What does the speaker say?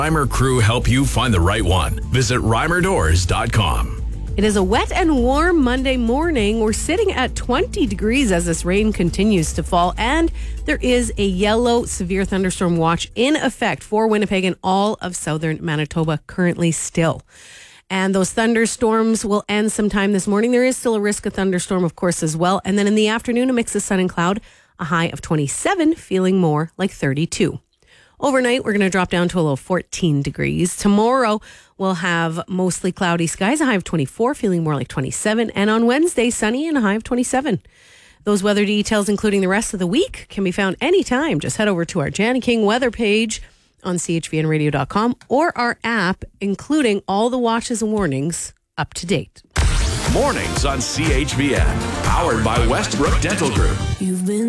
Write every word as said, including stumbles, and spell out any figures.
Reimer crew help you find the right one. Visit reimer doors dot com. It is a wet and warm Monday morning. We're sitting at twenty degrees as this rain continues to fall, and there is a yellow severe thunderstorm watch in effect for Winnipeg and all of southern Manitoba currently still. And those thunderstorms will end sometime this morning. There is still a risk of thunderstorm, of course, as well. And then in the afternoon, a mix of sun and cloud, a high of twenty-seven, feeling more like thirty-two. Overnight, we're going to drop down to a low fourteen degrees. Tomorrow, we'll have mostly cloudy skies, a high of twenty-four, feeling more like twenty-seven. And on Wednesday, sunny and a high of twenty-seven. Those weather details, including the rest of the week, can be found anytime. Just head over to our Jan King weather page on c h v n radio dot com or our app, including all the watches and warnings up to date. Mornings on C H V N, powered by Westbrook Dental Group. You've been